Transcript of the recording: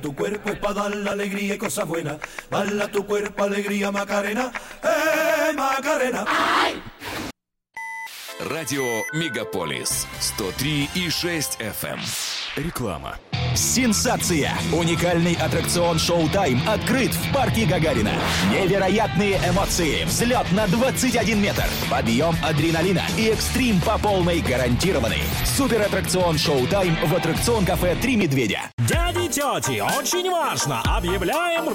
Tu cuerpo es para dar la alegría y cosas buenas. Bala tu cuerpo, alegría, Macarena. Macarena. Радио Мегаполис 103,6 FM. Реклама. Сенсация! Уникальный аттракцион «Шоу-тайм» открыт в парке Гагарина. Невероятные эмоции, взлет на 21 метр, подъем адреналина и экстрим по полной гарантированы. Супер-аттракцион «Шоу-тайм» в аттракцион-кафе «Три медведя». Дяди и тети, очень важно! Объявляем